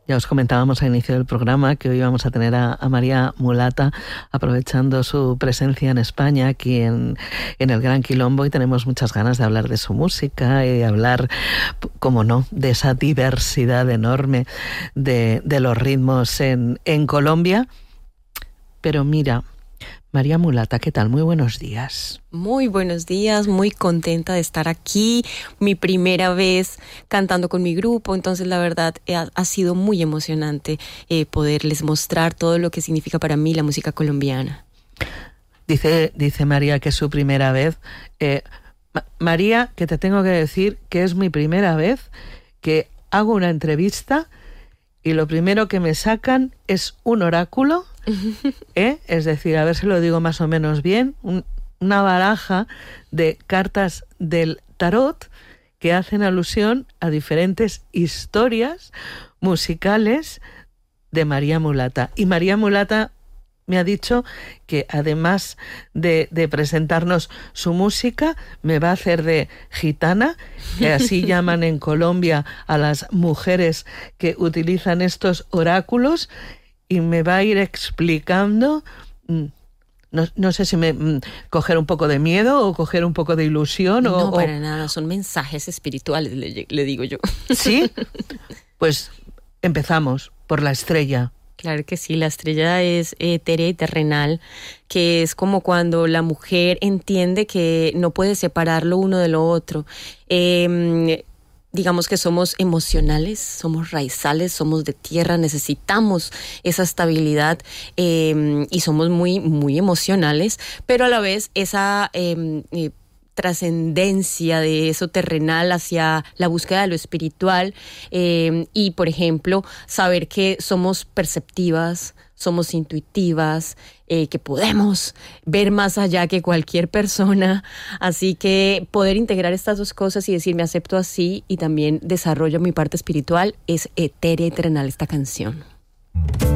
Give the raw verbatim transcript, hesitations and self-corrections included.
Ya os comentábamos al inicio del programa que hoy vamos a tener a, a María Mulata, aprovechando su presencia en España, aquí en, en el Gran Quilombo, y tenemos muchas ganas de hablar de su música y hablar, como no, de esa diversidad enorme de, de los ritmos en, en Colombia. Pero mira, María Mulata, ¿qué tal? Muy buenos días. Muy buenos días, muy contenta de estar aquí, mi primera vez cantando con mi grupo, entonces la verdad ha, ha sido muy emocionante eh, poderles mostrar todo lo que significa para mí la música colombiana. Dice, dice María que es su primera vez. Eh, Ma- María, que te tengo que decir que es mi primera vez que hago una entrevista y lo primero que me sacan es un oráculo. ¿Eh? Es decir, a ver si lo digo más o menos bien, un, una baraja de cartas del tarot que hacen alusión a diferentes historias musicales de María Mulata. Y María Mulata me ha dicho que además de, de presentarnos su música, me va a hacer de gitana, que así llaman en Colombia a las mujeres que utilizan estos oráculos, y me va a ir explicando, no, no sé si me mm, coger un poco de miedo o coger un poco de ilusión. No, o, para o... nada, son mensajes espirituales, le, le digo yo. ¿Sí? Pues empezamos por la estrella. Claro que sí, la estrella es etérea y terrenal, que es como cuando la mujer entiende que no puede separar lo uno de lo otro. Eh, Digamos que somos emocionales, somos raizales, somos de tierra, necesitamos esa estabilidad eh, y somos muy, muy emocionales, pero a la vez esa eh, eh, trascendencia de eso terrenal hacia la búsqueda de lo espiritual eh, y, por ejemplo, saber que somos perceptivas, somos intuitivas, eh, que podemos ver más allá que cualquier persona. Así que poder integrar estas dos cosas y decir me acepto así y también desarrollo mi parte espiritual es etérea y terrenal esta canción.